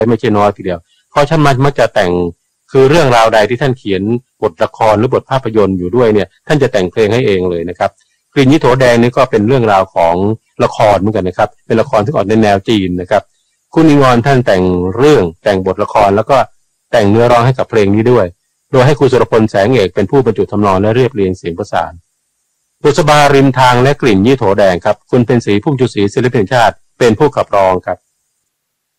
ไม่ใช่น้อยทีเดียวเพราะท่านมักจะแต่งคือเรื่องราวใดที่ท่านเขียนบทละครหรือบทภาพยนตร์อยู่ด้วยเนี่ยท่านจะแต่งเพลงให้เองเลยนะครับกลิ่นยี่โถแดงนี่ก็เป็นเรื่องราวของละครเหมือนกันนะครับเป็นละครที่ออกในแนวจีนนะครับคุณนิงอนท่านแต่งเรื่องแต่งบทละครแล้วก็แต่งเนื้อร้องให้กับเพลงนี้ด้วยโดยให้คุณสุรพลแสงเอกเป็นผู้บรรจุทำนองและเรียบเรียงเสียงประสานบุษบาริมทางและกลิ่นยี่โถแดงครับคุณเป็นศรีพุ่มจุศรีศิลปินแห่งชาติเป็นผู้ขับร้องครับ